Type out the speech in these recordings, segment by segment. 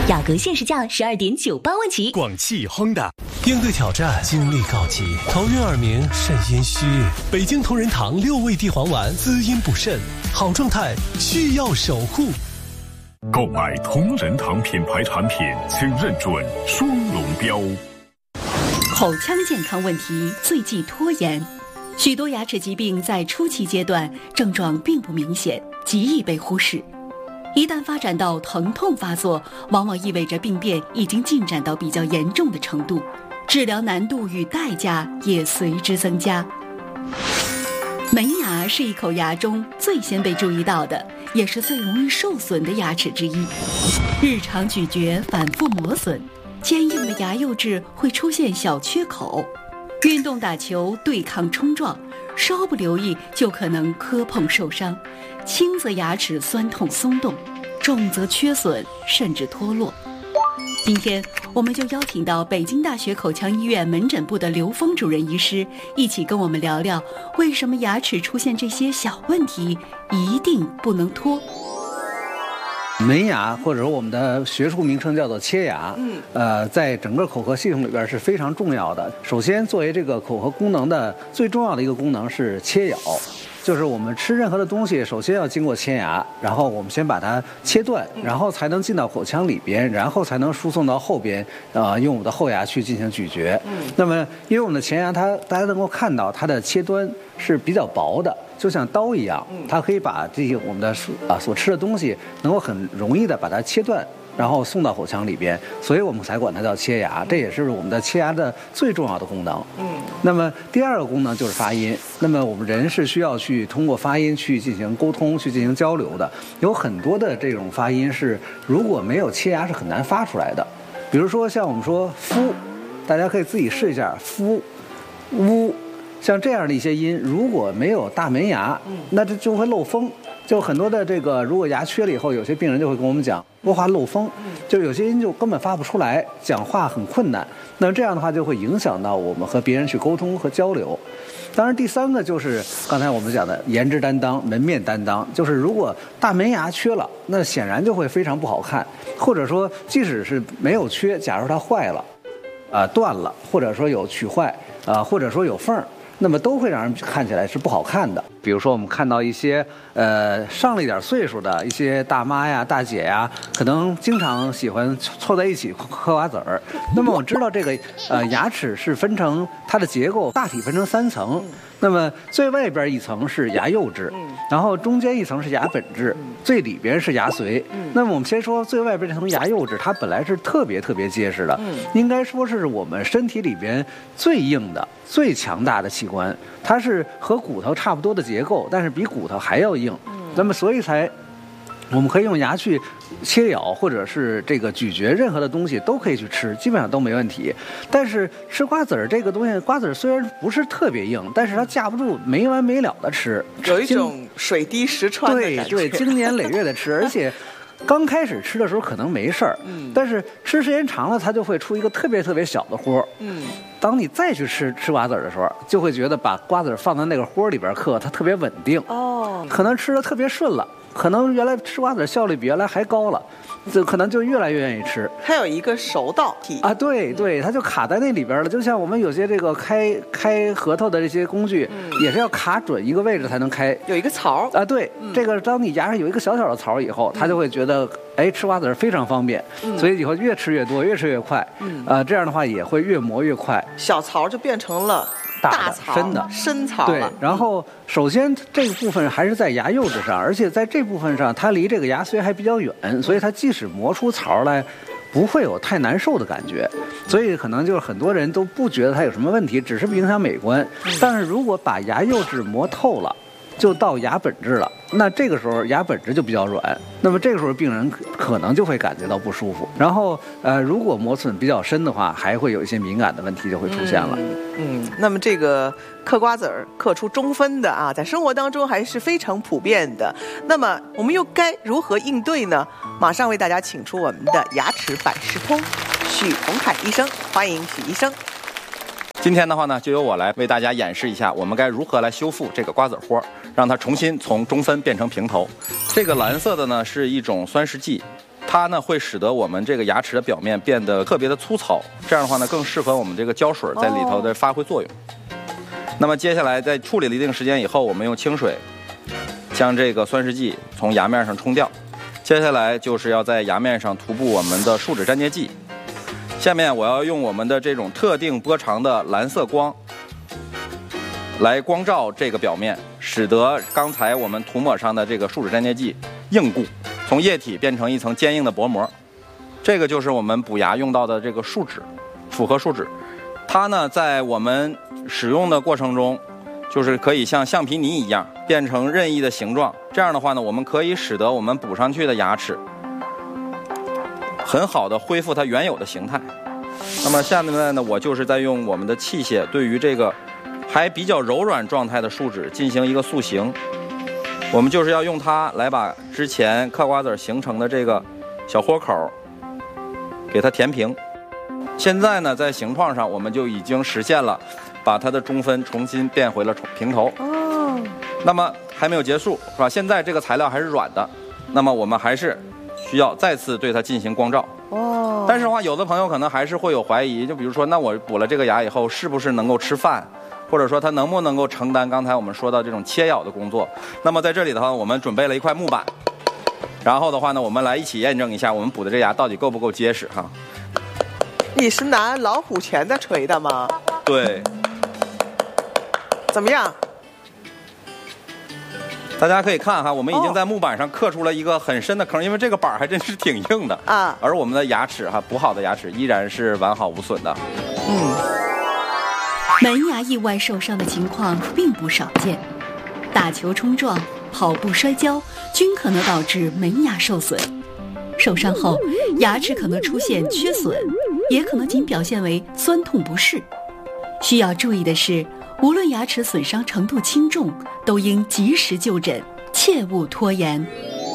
雅阁限时价12.98万起。 广汽 Honda 应对挑战，精力告急，头晕耳鸣，肾阴虚。北京同仁堂6味地黄丸，滋阴补肾，好状态需要守护。 购买同仁堂品牌产品，请认准双龙标。 口腔健康问题最忌拖延，许多牙齿疾病在初期阶段症状并不明显，极易被忽视。一旦发展到疼痛发作，往往意味着病变已经进展到比较严重的程度，治疗难度与代价也随之增加。门牙是一口牙中最先被注意到的，也是最容易受损的牙齿之一。日常咀嚼反复磨损，坚硬的牙釉质会出现小缺口，运动打球对抗冲撞，稍不留意就可能磕碰受伤，轻则牙齿酸痛松动，重则缺损甚至脱落。今天我们就邀请到北京大学口腔医院门诊部的刘峰主任医师，一起跟我们聊聊为什么牙齿出现这些小问题一定不能拖。 门牙或者说我们的学术名称叫做切牙，在整个口颌系统里边是非常重要的。首先，作为这个口颌功能的最重要的一个功能是切咬，就是我们吃任何的东西，首先要经过切牙，然后我们先把它切断，然后才能进到口腔里边，然后才能输送到后边，用我们的后牙去进行咀嚼。那么，因为我们的前牙大家能够看到它的切端是比较薄的，就像刀一样，它可以把这些我们的所吃的东西能够很容易的把它切断，然后送到口腔里边，所以我们才管它叫切牙，这也是我们的切牙的最重要的功能。那么第二个功能就是发音。那么我们人是需要去通过发音去进行沟通、去进行交流的。有很多的这种发音是如果没有切牙是很难发出来的。比如说像我们说夫，大家可以自己试一下夫、乌，像这样的一些音，如果没有大门牙，那这就会漏风。就很多的这个，如果牙缺了以后，有些病人就会跟我们讲说话漏风，就有些音就根本发不出来，讲话很困难。那这样的话就会影响到我们和别人去沟通和交流。当然，第三个就是刚才我们讲的颜值担当、门面担当，就是如果大门牙缺了，那显然就会非常不好看，或者说即使是没有缺，假如它坏了，断了，或者说有龋坏，或者说有缝儿，那么都会让人看起来是不好看的。比如说我们看到一些上了一点岁数的一些大妈呀、大姐呀，可能经常喜欢凑在一起嗑瓜子儿。那么我知道这个牙齿是分成它的结构，大体分成3层。那么最外边一层是牙釉质，然后中间一层是牙本质，最里边是牙髓。那么我们先说最外边这层牙釉质，它本来是特别结实的，应该说是我们身体里边最硬的、最强大的器官。它是和骨头差不多的结构，但是比骨头还要硬。那么所以才我们可以用牙去切咬，或者是这个咀嚼任何的东西都可以去吃，基本上都没问题。但是吃瓜子儿这个东西，瓜子儿虽然不是特别硬，但是它架不住没完没了的吃， 有一种水滴石穿的感觉。 对，经年累月的吃，而且刚开始吃的时候可能没事儿，但是吃时间长了，它就会出一个特别小的豁。当你再去吃瓜子儿的时候，就会觉得把瓜子儿放在那个豁里边嗑，它特别稳定。可能吃的特别顺了，可能原来吃瓜子儿效率比原来还高了，就可能就越来越愿意吃。 它有一个熟到体啊，对，它就卡在那里边了。就像我们有些这个开核桃的这些工具，也是要卡准一个位置才能开， 有一个槽啊。对，这个当你牙上有一个小的槽以后，它就会觉得吃瓜子儿非常方便，所以以后越吃越多，越吃越快。这样的话也会越磨越快， 小槽就变成了大槽、深槽了。 对，然后首先这个部分还是在牙釉质上，而且在这部分上它离这个牙髓还比较远，所以它即使磨出槽来不会有太难受的感觉，所以可能就是很多人都不觉得它有什么问题，只是影响美观。但是如果把牙釉质磨透了，就到牙本质了，那这个时候牙本质就比较软，那么这个时候病人可能就会感觉到不舒服。然后如果磨损比较深的话，还会有一些敏感的问题就会出现了。 那么这个嗑瓜子儿嗑出中分的啊，在生活当中还是非常普遍的。那么我们又该如何应对呢？马上为大家请出我们的牙齿百事通许宏凯医生，欢迎许医生。 今天的话呢，就由我来为大家演示一下我们该如何来修复这个瓜子豁，让它重新从中分变成平头。这个蓝色的呢是一种酸蚀剂， 它呢会使得我们这个牙齿的表面变得特别的粗糙，这样的话呢更适合我们这个胶水在里头的发挥作用。那么接下来在处理了一定时间以后，我们用清水将这个酸试剂从牙面上冲掉。接下来就是要在牙面上涂布我们的树脂粘接剂。下面我要用我们的这种特定波长的蓝色光来光照这个表面，使得刚才我们涂抹上的这个树脂粘接剂硬固，从液体变成一层坚硬的薄膜。这个就是我们补牙用到的这个树脂，复合树脂。它呢在我们使用的过程中，就是可以像橡皮泥一样变成任意的形状。这样的话呢，我们可以使得我们补上去的牙齿很好的恢复它原有的形态。那么下面呢，我就是在用我们的器械对于这个还比较柔软状态的树脂进行一个塑形。我们就是要用它来把之前嗑瓜子形成的这个小豁口给它填平。现在呢，在形状上我们就已经实现了把它的中分重新变回了平头。那么还没有结束，是吧？现在这个材料还是软的，那么我们还是需要再次对它进行光照。但是的话，有的朋友可能还是会有怀疑，就比如说，那我补了这个牙以后，是不是能够吃饭？或者说它能不能够承担刚才我们说到这种切咬的工作？那么在这里的话，我们准备了一块木板，然后的话呢，我们来一起验证一下我们补的这牙到底够不够结实哈。 你是拿老虎钳在锤的吗？ 对。 怎么样？ 大家可以看哈，我们已经在木板上刻出了一个很深的坑，因为这个板还真是挺硬的啊。而我们的牙齿哈，补好的牙齿依然是完好无损的。 门牙意外受伤的情况并不少见，打球冲撞、跑步摔跤均可能导致门牙受损。受伤后，牙齿可能出现缺损，也可能仅表现为酸痛不适。需要注意的是，无论牙齿损伤程度轻重，都应及时就诊，切勿拖延。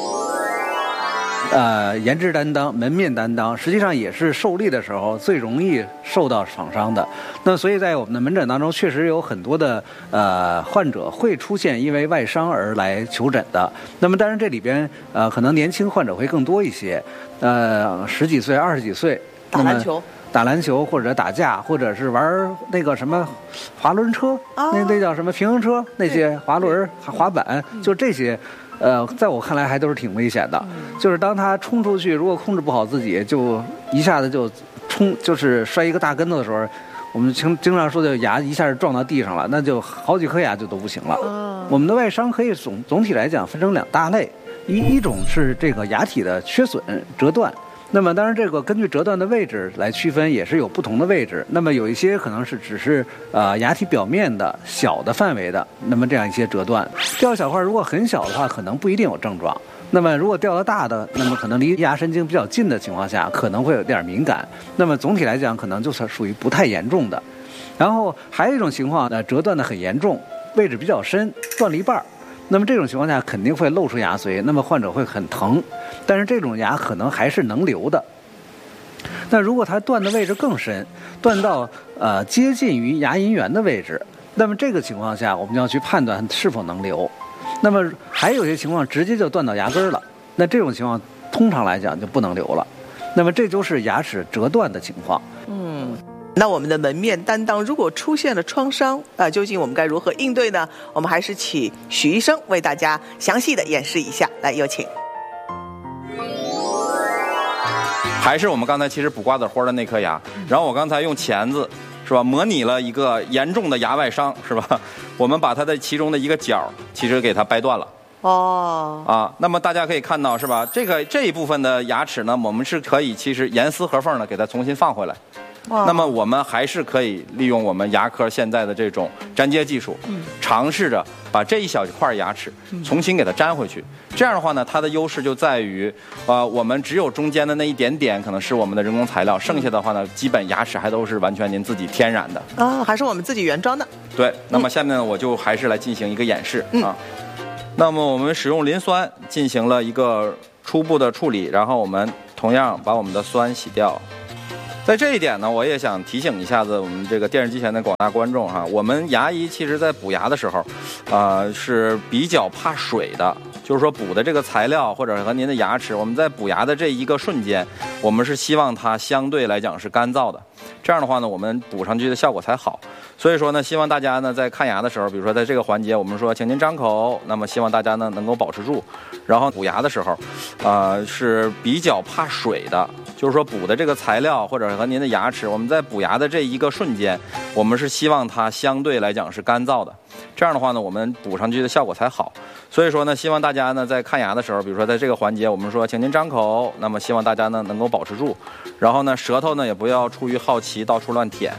颜值担当、门面担当，实际上也是受力的时候最容易受到创伤的。那所以在我们的门诊当中，确实有很多的患者会出现因为外伤而来求诊的。那么当然这里边可能年轻患者会更多一些，10几岁、20几岁打篮球或者打架，或者是玩那个什么滑轮车，那叫什么平衡车，那些滑轮、滑板，就这些。在我看来还都是挺危险的，就是当他冲出去，如果控制不好自己，就一下子就就是摔一个大跟头的时候，我们经常说的牙一下就撞到地上了，那就好几颗牙就都不行了。我们的外伤可以总体来讲分成2大类，一种是这个牙体的缺损折断。那么当然这个根据折断的位置来区分，也是有不同的位置。那么有一些可能是只是牙体表面的小的范围的，那么这样一些折断，掉小块如果很小的话，可能不一定有症状。那么如果掉得大的，那么可能离牙神经比较近的情况下，可能会有点敏感。那么总体来讲，可能就是属于不太严重的。然后还有一种情况呢，折断的很严重，位置比较深，断了一半。那么这种情况下肯定会露出牙髓，那么患者会很疼，但是这种牙可能还是能留的。那如果它断的位置更深，断到接近于牙龈缘的位置，那么这个情况下我们要去判断是否能留。那么还有些情况直接就断到牙根了，那这种情况通常来讲就不能留了。那么这就是牙齿折断的情况。 那我们的门面担当如果出现了创伤究竟我们该如何应对呢？我们还是请许医生为大家详细的演示一下，来有请。 还是我们刚才其实补瓜子豁的那颗牙，然后我刚才用钳子是吧，模拟了一个严重的牙外伤是吧？我们把它的其中的一个角其实给它掰断了。那么大家可以看到是吧？这一部分的牙齿呢，我们是可以其实严丝合缝的给它重新放回来。那么我们还是可以利用我们牙科现在的这种粘接技术，尝试着把这一小块牙齿重新给它粘回去。这样的话呢，它的优势就在于，我们只有中间的那一点点可能是我们的人工材料，剩下的话呢，基本牙齿还都是完全您自己天然的还是我们自己原装的。 对，那么下面呢，我就还是来进行一个演示那么我们使用磷酸进行了一个初步的处理，然后我们同样把我们的酸洗掉。在这一点呢，我也想提醒一下子我们这个电视机前的广大观众哈，我们牙医其实在补牙的时候，是比较怕水的， 就是说补的这个材料或者和您的牙齿，我们在补牙的这一个瞬间，我们是希望它相对来讲是干燥的，这样的话呢，我们补上去的效果才好。所以说呢，希望大家呢在看牙的时候，比如说在这个环节，我们说请您张口，那么希望大家呢能够保持住。然后补牙的时候，是比较怕水的，就是说补的这个材料或者和您的牙齿，我们在补牙的这一个瞬间，我们是希望它相对来讲是干燥的，这样的话呢，我们补上去的效果才好。所以说呢，希望大家呢在看牙的时候，比如说在这个环节，我们说请您张口，那么希望大家呢能够保持住。然后呢，舌头呢也不要出于好奇到处乱舔。